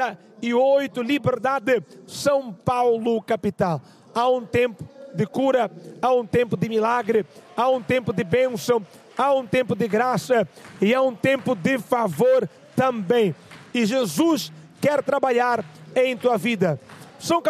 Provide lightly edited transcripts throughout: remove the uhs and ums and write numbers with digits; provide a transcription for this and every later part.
e 8, Liberdade, São Paulo, capital. Há um tempo de cura, há um tempo de milagre, há um tempo de bênção, há um tempo de graça e há um tempo de favor também. E Jesus quer trabalhar em tua vida. São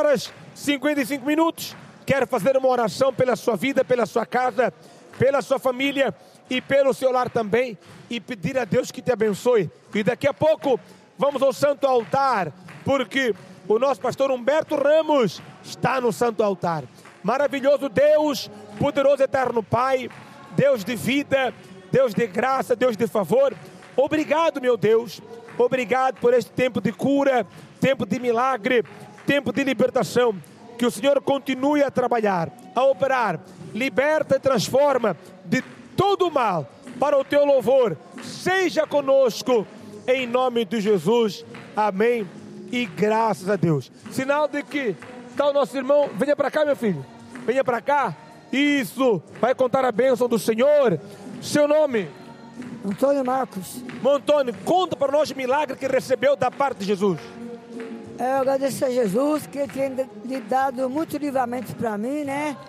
14h55. Quero fazer uma oração pela sua vida, pela sua casa, pela sua família e pelo seu lar também, e pedir a Deus que te abençoe. E daqui a pouco vamos ao santo altar, porque o nosso pastor Humberto Ramos está no santo altar. Maravilhoso Deus, poderoso eterno Pai, Deus de vida, Deus de graça, Deus de favor. Obrigado, meu Deus. Obrigado por este tempo de cura, tempo de milagre, tempo de libertação. Que o Senhor continue a trabalhar, a operar, liberta e transforma de todo o mal para o teu louvor. Seja conosco, em nome de Jesus. Amém. E graças a Deus. Sinal de que está o nosso irmão. Venha para cá, meu filho. Venha para cá. Isso. Vai contar a bênção do Senhor. Seu nome? Antônio Marcos. Antônio, conta para nós o milagre que recebeu da parte de Jesus. Eu agradeço a Jesus que ele tem lhe dado muito livramento para mim, né?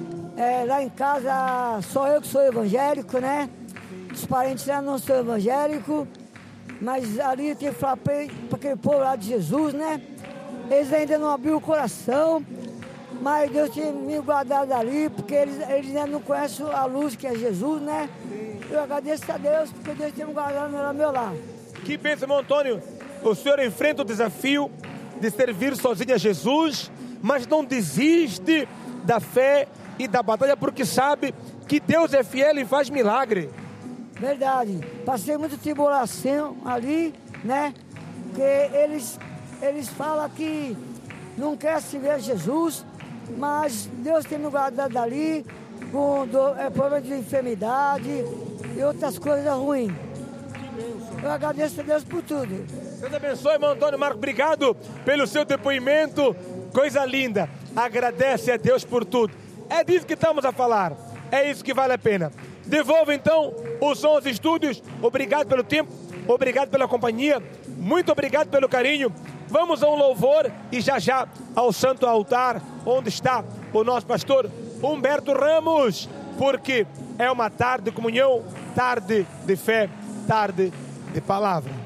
Lá em casa só eu que sou evangélico, né? Os parentes lá não são evangélicos, mas ali eu tenho que falar para aquele povo lá de Jesus, né? Eles ainda não abriram o coração, mas Deus tem me guardado ali, porque eles ainda não conhecem a luz que é Jesus, né? Eu agradeço a Deus, porque Deus tem me guardado no meu lar. Que bênção, irmão Antônio. O senhor enfrenta o desafio de servir sozinho a Jesus, mas não desiste da fé e da batalha, porque sabe que Deus é fiel e faz milagre. Verdade. Passei muita tribulação ali, né? Porque eles falam que não quer se ver Jesus, mas Deus tem me guardado dali com problema de enfermidade e outras coisas ruins. Eu agradeço a Deus por tudo. Deus abençoe, irmão Antônio Marcos. Obrigado pelo seu depoimento. Coisa linda. Agradece a Deus por tudo. É disso que estamos a falar. É isso que vale a pena. Devolva então o som aos estúdios. Obrigado pelo tempo. Obrigado pela companhia. Muito obrigado pelo carinho. Vamos ao louvor e já ao santo altar, onde está o nosso pastor Humberto Ramos. Porque é uma tarde de comunhão, tarde de fé, tarde de palavra.